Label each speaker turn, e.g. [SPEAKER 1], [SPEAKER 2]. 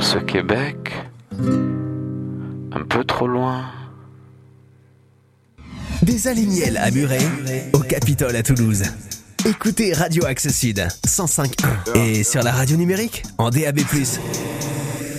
[SPEAKER 1] ce Québec un peu trop loin.
[SPEAKER 2] Des Alimiel à Muret, au Capitole à Toulouse. Écoutez Radio Axe Sud 105.1 et sur la radio numérique en DAB+.